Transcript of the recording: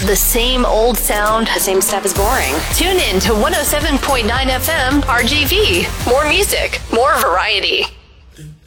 The same old sound. The same stuff is boring. Tune in to 107.9 FM RGV. More music, more variety.